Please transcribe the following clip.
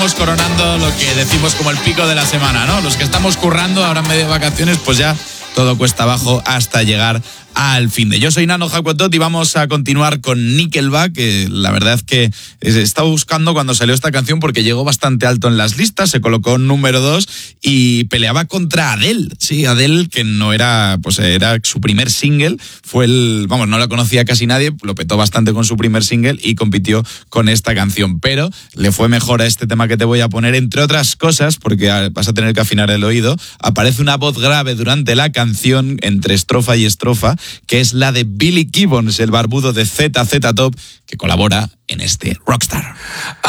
Estamos coronando lo que decimos como el pico de la semana, ¿no? Los que estamos currando ahora en medio de vacaciones, pues ya todo cuesta abajo hasta llegar al fin de. Yo soy Nano Jacotot y vamos a continuar con Nickelback, que la verdad es que estaba buscando cuando salió esta canción porque llegó bastante alto en las listas, se colocó número 2 y peleaba contra Adele. Sí, Adele, que no era, pues era su primer single, no la conocía casi nadie, lo petó bastante con su primer single y compitió con esta canción, pero le fue mejor a este tema que te voy a poner, entre otras cosas, porque vas a tener que afinar el oído. Aparece una voz grave durante la canción, entre estrofa y estrofa, que es la de Billy Gibbons, el barbudo de ZZ Top, que colabora en este Rockstar.